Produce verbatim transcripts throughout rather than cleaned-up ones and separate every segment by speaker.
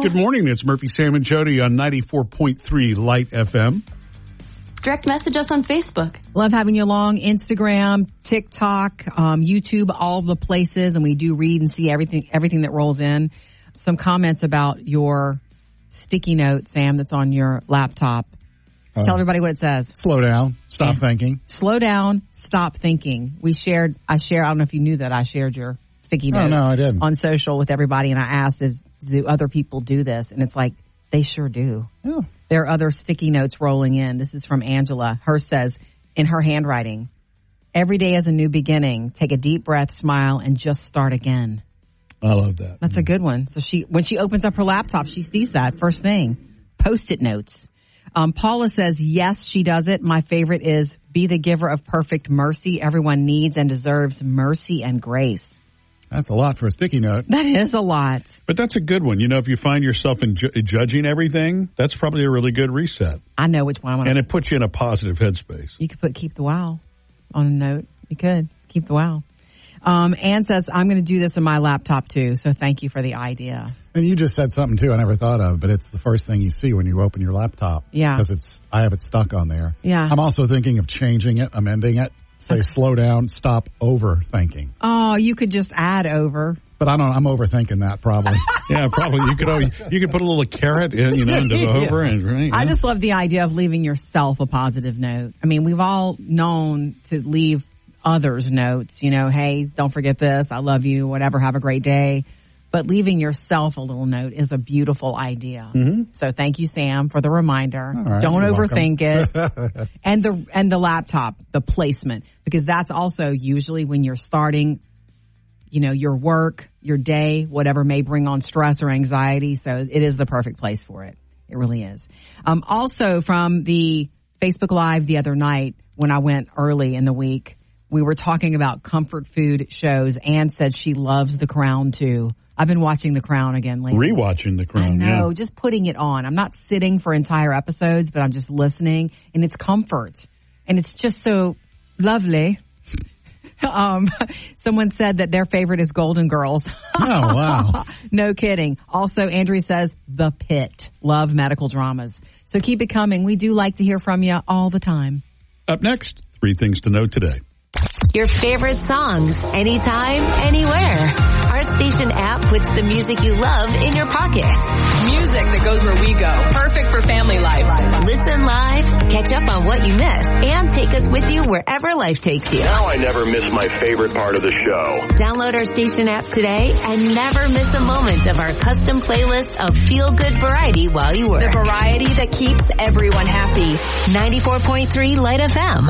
Speaker 1: Good morning. It's Murphy, Sam, and Jody on ninety-four point three Light F M.
Speaker 2: Direct message us on Facebook.
Speaker 3: Love having you along. Instagram, TikTok, um, YouTube, all the places. And we do read and see everything, everything that rolls in. Some comments about your sticky note, Sam, that's on your laptop. Uh, Tell everybody what it says.
Speaker 4: Slow down. Stop yeah. thinking.
Speaker 3: Slow down. Stop thinking. We shared, I shared, I don't know if you knew that I shared your sticky note
Speaker 4: oh, no, I didn't.
Speaker 3: on social with everybody. And I asked, if, do other people do this? And it's like, they sure do.
Speaker 4: Yeah.
Speaker 3: There are other sticky notes rolling in. This is from Angela. Hers says, in her handwriting, every day is a new beginning. Take a deep breath, smile, and just start again.
Speaker 4: I love that.
Speaker 3: That's mm-hmm. a good one. So she, when she opens up her laptop, she sees that first thing. Post-it notes. Um, Paula says, yes, she does it. My favorite is be the giver of perfect mercy. Everyone needs and deserves mercy and grace.
Speaker 4: That's a lot for a sticky note.
Speaker 3: That is a lot.
Speaker 1: But that's a good one. You know, if you find yourself in ju- judging everything, that's probably a really good reset.
Speaker 3: I know which one I want.
Speaker 1: And it puts you in a positive headspace.
Speaker 3: You could put keep the wow on a note. You could. Keep the wow. Um, Ann says, I'm going to do this in my laptop too, so thank you for the idea.
Speaker 4: And you just said something too I never thought of, but it's the first thing you see when you open your laptop.
Speaker 3: Yeah.
Speaker 4: Because it's, I have it stuck on there.
Speaker 3: Yeah.
Speaker 4: I'm also thinking of changing it, amending it. Say, slow down, stop overthinking.
Speaker 3: Oh, you could just add over.
Speaker 4: But I don't, I'm overthinking that probably.
Speaker 1: Yeah, probably. You could always, you could put a little carrot in, you know, into the over.
Speaker 3: Yeah.
Speaker 1: And, right,
Speaker 3: I
Speaker 1: yeah.
Speaker 3: just love the idea of leaving yourself a positive note. I mean, we've all known to leave others notes, you know, hey, don't forget this, I love you, whatever, have a great day. But leaving yourself a little note is a beautiful idea.
Speaker 1: Mm-hmm.
Speaker 3: So thank you, Sam, for the reminder.
Speaker 4: Right,
Speaker 3: don't overthink it. And the and the laptop, the placement, because that's also usually when you're starting, you know, your work, your day, whatever may bring on stress or anxiety. So it is the perfect place for it. It really is. Um, also from the Facebook Live the other night when I went early in the week, we were talking about comfort food shows. Ann said she loves The Crown too. I've been watching The Crown again lately.
Speaker 1: Rewatching The Crown,
Speaker 3: I know,
Speaker 1: yeah.
Speaker 3: just putting it on. I'm not sitting for entire episodes, but I'm just listening, and it's comfort. And it's just so lovely. um, someone said that their favorite is Golden Girls.
Speaker 4: Oh, wow.
Speaker 3: No kidding. Also, Andrea says The Pit. Love medical dramas. So keep it coming. We do like to hear from you all the time.
Speaker 1: Up next, three things to know today.
Speaker 5: Your favorite songs, anytime, anywhere. Our station app puts the music you love in your pocket.
Speaker 2: Music that goes where we go. Perfect for family life.
Speaker 5: Listen live, catch up on what you missed, and take us with you wherever life takes you.
Speaker 6: Now I never miss my favorite part of the show.
Speaker 5: Download our station app today and never miss a moment of our custom playlist of feel-good variety while you work.
Speaker 2: The variety that keeps everyone happy.
Speaker 5: ninety-four point three Light F M.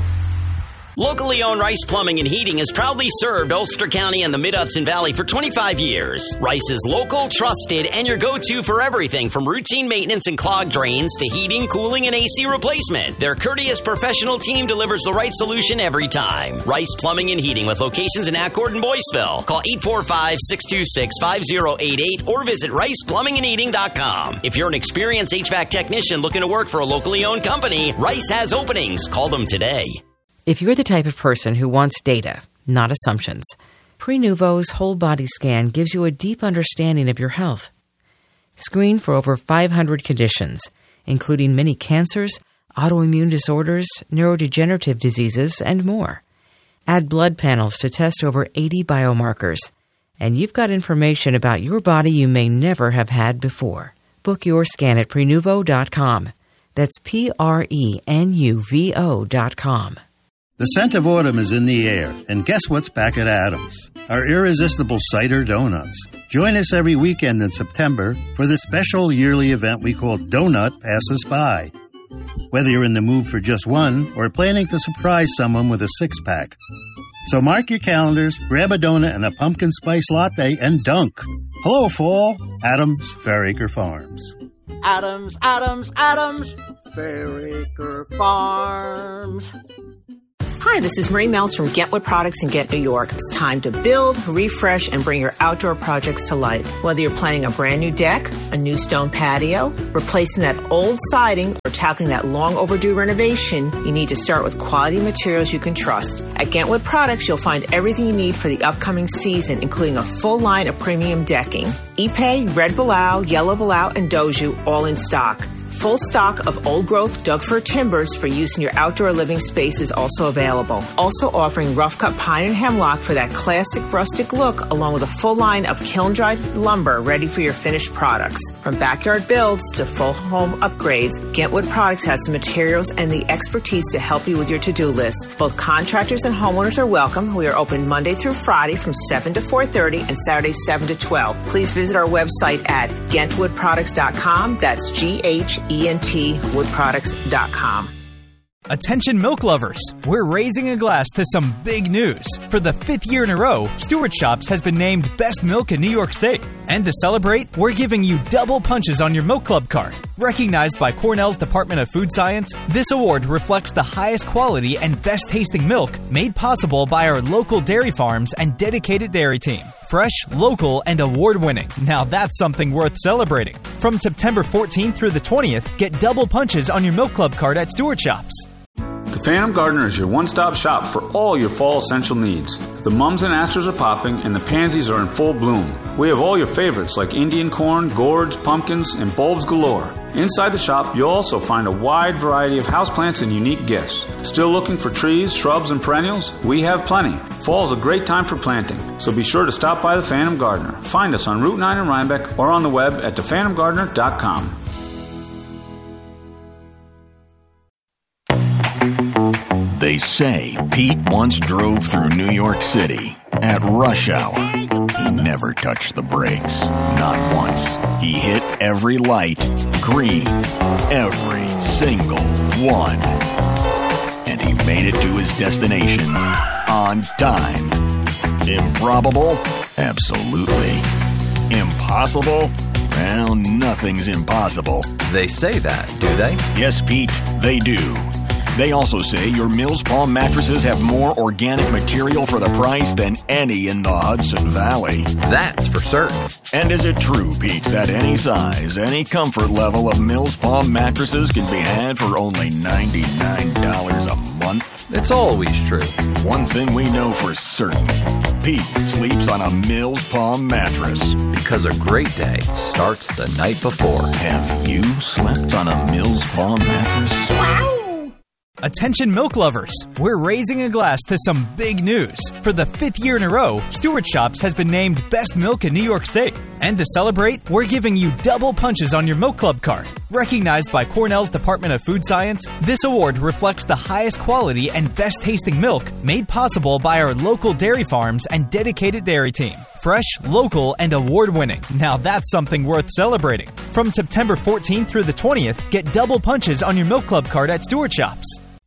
Speaker 7: Locally owned Rice Plumbing and Heating has proudly served Ulster County and the Mid-Hudson Valley for twenty-five years. Rice is local, trusted, and your go-to for everything from routine maintenance and clogged drains to heating, cooling, and A C replacement. Their courteous professional team delivers the right solution every time. Rice Plumbing and Heating with locations in Accord and Boyceville. Call eight four five, six two six, five zero eight eight or visit rice plumbing and heating dot com. If you're an experienced H V A C technician looking to work for a locally owned company, Rice has openings. Call them today.
Speaker 8: If you're the type of person who wants data, not assumptions, Prenuvo's whole body scan gives you a deep understanding of your health. Screen for over five hundred conditions, including many cancers, autoimmune disorders, neurodegenerative diseases, and more. Add blood panels to test over eighty biomarkers. And you've got information about your body you may never have had before. Book your scan at Prenuvo dot com. That's P R E N U V O dot com.
Speaker 9: The scent of autumn is in the air, and guess what's back at Adams? Our irresistible cider donuts. Join us every weekend in September for the special yearly event we call Donut Pass Us By. Whether you're in the mood for just one or planning to surprise someone with a six-pack. So mark your calendars, grab a donut and a pumpkin spice latte, and dunk. Hello, fall. Adams Fairacre Farms.
Speaker 10: Adams, Adams, Adams, Fairacre Farms. Hi, this is Marie Meltz from Get What Products in Get New York. It's time to build, refresh, and bring your outdoor projects to life. Whether you're planning a brand new deck, a new stone patio, replacing that old siding, or tackling that long overdue renovation, you need to start with quality materials you can trust. At Get What Products, you'll find everything you need for the upcoming season, including a full line of premium decking. Ipe, Red Bilao, Yellow Bilao, and Doju, all in stock. Full stock of old-growth Doug-fir timbers for use in your outdoor living space is also available. Also offering rough-cut pine and hemlock for that classic rustic look, along with a full line of kiln-dried lumber ready for your finished products. From backyard builds to full home upgrades, Get What Products has the materials and the expertise to help you with your to-do list. Both contractors and homeowners are welcome. We are open Monday through Friday from seven to four thirty and Saturday seven to twelve. Please visit our website at gent wood products dot com. That's G H E N T wood products dot com.
Speaker 11: Attention milk lovers, we're raising a glass to some big news. For the fifth year in a row, Stewart Shops has been named Best Milk in New York State. And to celebrate, we're giving you double punches on your Milk Club card. Recognized by Cornell's Department of Food Science, this award reflects the highest quality and best tasting milk made possible by our local dairy farms and dedicated dairy team. Fresh, local, and award-winning. Now that's something worth celebrating. From September fourteenth through the twentieth, get double punches on your Milk Club card at Stewart Shops.
Speaker 12: The Phantom Gardener is your one-stop shop for all your fall essential needs. The mums and asters are popping and the pansies are in full bloom. We have all your favorites like Indian corn, gourds, pumpkins, and bulbs galore. Inside the shop, you'll also find a wide variety of houseplants and unique gifts. Still looking for trees, shrubs, and perennials? We have plenty. Fall is a great time for planting, so be sure to stop by the Phantom Gardener. Find us on Route nine in Rhinebeck or on the web at the phantom gardener dot com.
Speaker 13: They say Pete once drove through New York City at rush hour. He never touched the brakes, not once. He hit every light green, every single one. And he made it to his destination on time. Improbable? Absolutely. Impossible? Well, nothing's impossible.
Speaker 14: They say that, do they?
Speaker 13: Yes, Pete, they do. They also say your Mills Palm mattresses have more organic material for the price than any in the Hudson Valley.
Speaker 14: That's for certain.
Speaker 13: And is it true, Pete, that any size, any comfort level of Mills Palm mattresses can be had for only ninety-nine dollars a month?
Speaker 14: It's always true.
Speaker 13: One thing we know for certain, Pete sleeps on a Mills Palm mattress.
Speaker 14: Because a great day starts the night before.
Speaker 13: Have you slept on a Mills Palm mattress?
Speaker 11: Wow! Attention milk lovers, we're raising a glass to some big news. For the fifth year in a row, Stewart Shops has been named Best Milk in New York State. And to celebrate, we're giving you double punches on your Milk Club card. Recognized by Cornell's Department of Food Science, this award reflects the highest quality and best tasting milk made possible by our local dairy farms and dedicated dairy team. Fresh, local, and award-winning. Now that's something worth celebrating. From September fourteenth through the twentieth, get double punches on your Milk Club card at Stewart Shops.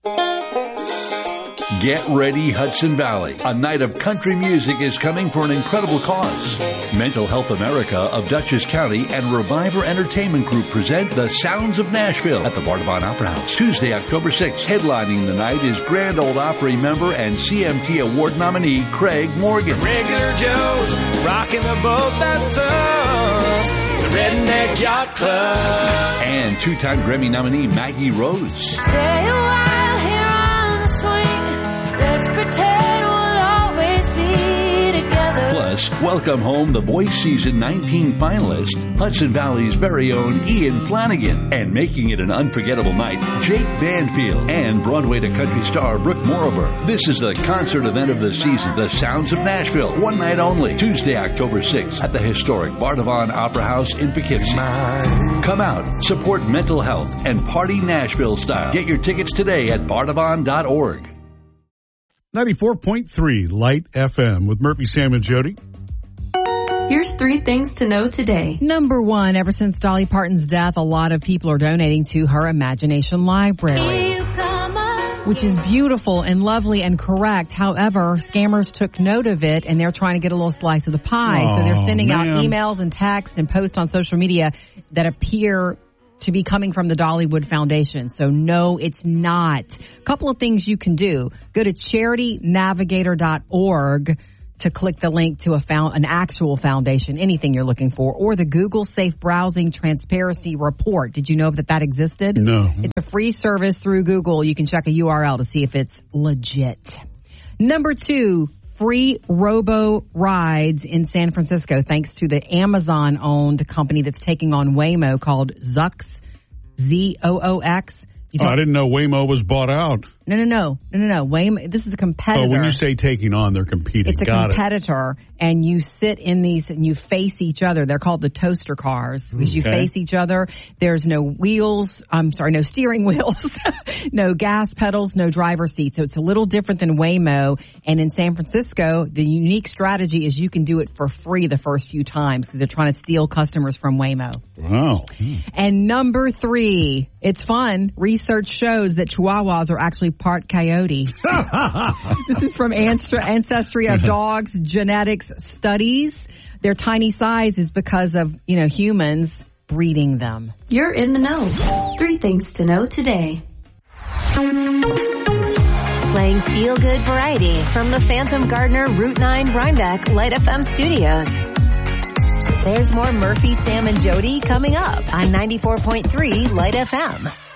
Speaker 15: Get ready, Hudson Valley. A night of country music is coming for an incredible cause. Mental Health America of Dutchess County and Reviver Entertainment Group present The Sounds of Nashville at the Bardavon Opera House. Tuesday, October sixth. Headlining the night is Grand Ole Opry member and C M T Award nominee Craig Morgan.
Speaker 16: Regular Joe's rocking the boat that's us. The Redneck Yacht Club.
Speaker 15: And two-time Grammy nominee Maggie Rose.
Speaker 17: Stay a while here on the swing. Let's pretend we'll always be together.
Speaker 15: Plus, welcome home the Voice Season nineteen finalist, Hudson Valley's very own Ian Flanagan. And making it an unforgettable night, Jake Banfield and Broadway to country star Brooke Morober. This is the concert event of the season, The Sounds of Nashville. One night only, Tuesday, October sixth, at the historic Bardavon Opera House in Poughkeepsie. Come out, support mental health, and party Nashville style. Get your tickets today at bardavon dot org.
Speaker 1: ninety-four point three Light F M with Murphy, Sam, and Jody.
Speaker 18: Here's three things to know today.
Speaker 3: Number one, ever since Dolly Parton's death, a lot of people are donating to her Imagination Library, which is beautiful and lovely and correct. However, scammers took note of it and they're trying to get a little slice of the pie. Oh, so they're sending man. out emails and texts and posts on social media that appear to be coming from the Dollywood Foundation. So no, it's not. A couple of things you can do. Go to charity navigator dot org to click the link to a found, an actual foundation, anything you're looking for, or the Google Safe Browsing Transparency Report. Did you know that that existed?
Speaker 1: No.
Speaker 3: It's a free service through Google. You can check a U R L to see if it's legit. Number two, free robo rides in San Francisco, thanks to the Amazon-owned company that's taking on Waymo called Zoox, Z O O X.
Speaker 1: Oh, I didn't know Waymo was bought out.
Speaker 3: No, no, no, no, no, no. Waymo, this is a competitor.
Speaker 1: Oh, when you say taking on, they're competing.
Speaker 3: It's a
Speaker 1: Got
Speaker 3: competitor,
Speaker 1: it.
Speaker 3: and you sit in these and you face each other. They're called the toaster cars because you
Speaker 1: Okay.
Speaker 3: face each other. There's no wheels. I'm sorry, no steering wheels, no gas pedals, no driver seat. So it's a little different than Waymo. And in San Francisco, the unique strategy is you can do it for free the first few times because they're trying to steal customers from Waymo.
Speaker 1: Wow.
Speaker 3: And number three, it's fun. Research shows that Chihuahuas are actually part coyote. This is from Anstra- Ancestry of Dogs Genetics Studies. Their tiny size is because of, you know, humans breeding them.
Speaker 18: You're in the know. Three things to know today.
Speaker 5: Playing feel-good variety from the Phantom Gardener Route nine Rhinebeck Light F M studios. There's more Murphy, Sam, and Jody coming up on ninety-four point three Light F M.